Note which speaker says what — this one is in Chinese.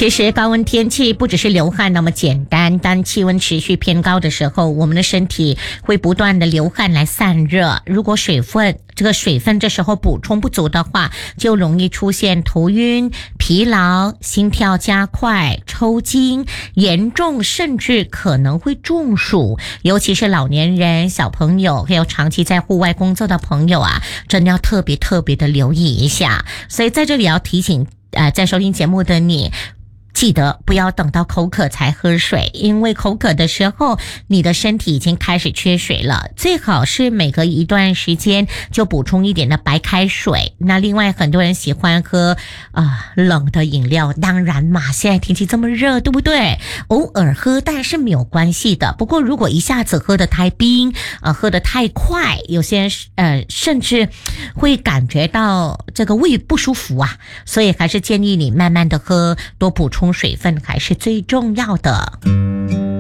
Speaker 1: 其实高温天气不只是流汗那么简单，当气温持续偏高的时候，我们的身体会不断的流汗来散热。如果水分这时候补充不足的话，就容易出现头晕、疲劳、心跳加快、抽筋，严重甚至可能会中暑。尤其是老年人、小朋友，还有长期在户外工作的朋友啊，真的要特别的留意一下。所以在这里要提醒在收听节目的你，记得不要等到口渴才喝水，因为口渴的时候你的身体已经开始缺水了。最好是每隔一段时间就补充一点的白开水。那另外很多人喜欢喝冷的饮料，当然嘛，现在天气这么热，对不对？偶尔喝但是没有关系的。不过如果一下子喝得太冰喝得太快，有些人甚至会感觉到这个胃不舒服啊，所以还是建议你慢慢的喝，多补充水分还是最重要的。